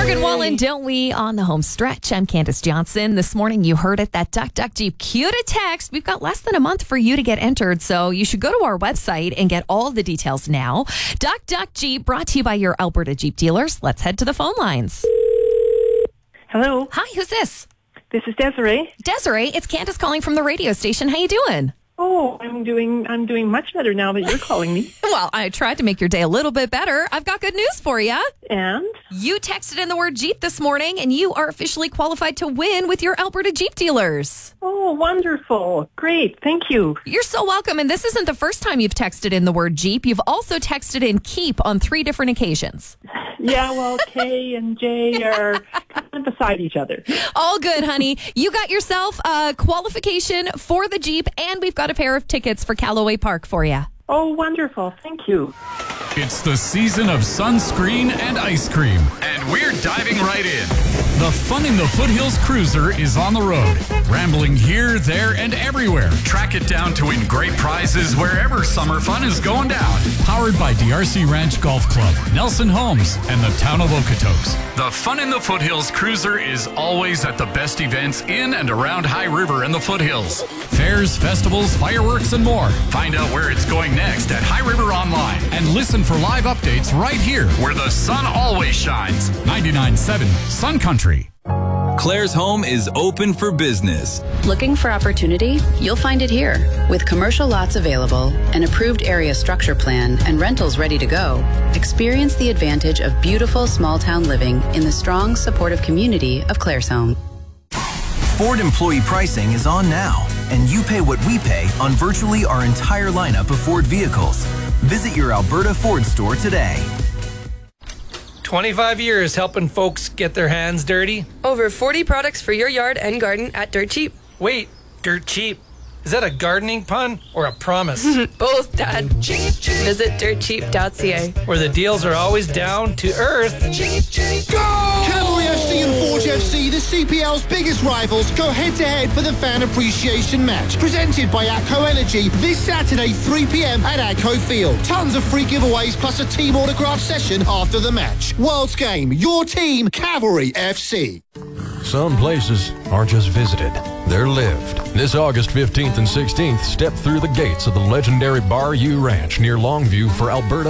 Morgan Wallen, don't we, on the home stretch. I'm Candace Johnson. This morning, you heard it, that Duck Duck Jeep cue to text. We've got less than a month for you to get entered, so you should go to our website and get all the details now. Duck Duck Jeep, brought to you by your Alberta Jeep dealers. Let's head to the phone lines. Hello. Hi, who's this? This is Desiree. Desiree, it's Candace calling from the radio station. How you doing? Oh, I'm doing much better now that you're calling me. Well, I tried to make your day a little bit better. I've got good news for you. And? You texted in the word Jeep this morning, and you are officially qualified to win with your Alberta Jeep dealers. Oh, wonderful. Great. Thank you. You're so welcome. And this isn't the first time you've texted in the word Jeep. You've also texted in Keep on 3 different occasions. Yeah, well, K and J are kind of beside each other. All good, honey. You got yourself a qualification for the Jeep, and we've got a pair of tickets for Callaway Park for you. Oh, wonderful. Thank you. It's the season of sunscreen and ice cream, and we're diving right in. The Fun in the Foothills Cruiser is on the road, rambling here, there, and everywhere. Track it down to win great prizes wherever summer fun is going down. Powered by DRC Ranch Golf Club, Nelson Homes, and the town of Okotoks. The Fun in the Foothills Cruiser is always at the best events in and around High River and the Foothills. Fairs, festivals, fireworks, and more. Find out where it's going next at High River Online, and listen for live updates right here where the sun always shines. 99.7 Sun Country. Claire's Home is open for business. Looking for opportunity? You'll find it here. With commercial lots available, an approved area structure plan, and rentals ready to go, experience the advantage of beautiful small town living in the strong, supportive community of Claire's Home. Ford employee pricing is on now, and you pay what we pay on virtually our entire lineup of Ford vehicles. Visit your Alberta Ford store today. 25 years helping folks get their hands dirty. Over 40 products for your yard and garden at Dirt Cheap. Wait, Dirt Cheap? Is that a gardening pun or a promise? Both, Dad. Visit dirtcheap.ca. Where the deals are always down to earth. Go! Cavalry FC and Forge FC, the CPL's biggest rivals, go head-to-head for the Fan Appreciation Match. Presented by ATCO Energy this Saturday, 3 p.m. at ATCO Field. Tons of free giveaways plus a team autograph session after the match. World's Game, your team, Cavalry FC. Some places aren't just visited, they're lived. This August 15th and 16th, step through the gates of the legendary Bar U Ranch near Longview for Alberta